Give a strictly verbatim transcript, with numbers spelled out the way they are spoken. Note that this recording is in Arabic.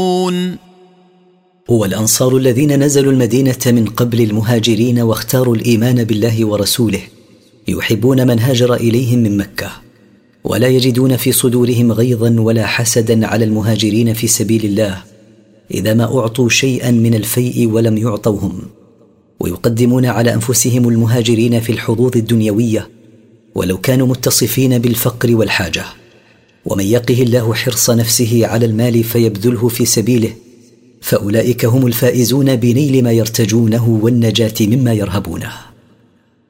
هو الأنصار الذين نزلوا المدينة من قبل المهاجرين واختاروا الإيمان بالله ورسوله، يحبون من هاجر إليهم من مكة، ولا يجدون في صدورهم غيظا ولا حسدا على المهاجرين في سبيل الله إذا ما أعطوا شيئا من الفيء ولم يعطوهم، ويقدمون على أنفسهم المهاجرين في الحظوظ الدنيوية ولو كانوا متصفين بالفقر والحاجة. ومن يقه الله حرص نفسه على المال فيبذله في سبيله فأولئك هم الفائزون بنيل ما يرتجونه والنجاة مما يرهبونه.